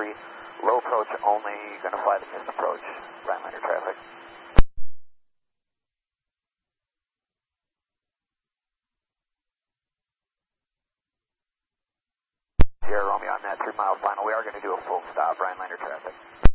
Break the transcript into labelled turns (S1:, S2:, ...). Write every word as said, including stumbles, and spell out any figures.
S1: three, low approach only, going to fly the missed approach, Rhinelander traffic. Sierra Romeo on that three mile final, we are going to do a full stop, Rhinelander traffic.